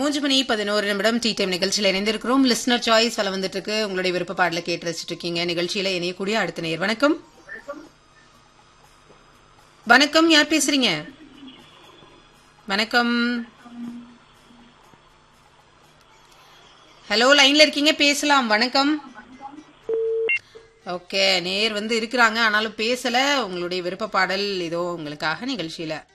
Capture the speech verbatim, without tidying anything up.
மூன்று மணி பதினோரு நிமிடம் டீ டைம் நிகழ்ச்சியில இணைந்திருக்கிறோம். லிஸ்னர் சாய்ஸ் வள வந்துட்டு இருக்கு. உங்களுடைய விருப்ப பாடல கேட்டு ரசிச்சுட்டு இருக்கீங்க. நிகழ்ச்சியில இணையக்கூடிய அடுத்த நேயர். வணக்கம். வணக்கம், யார் பேசுறீங்க? வணக்கம். ஹலோ, லைன்ல இருக்கீங்க, பேசலாம். வணக்கம். ஓகே, நேர் வந்து இருக்கிறாங்க, ஆனாலும் பேசல. உங்களுடைய விருப்ப பாடல் இதோ உங்களுக்காக நிகழ்ச்சியில.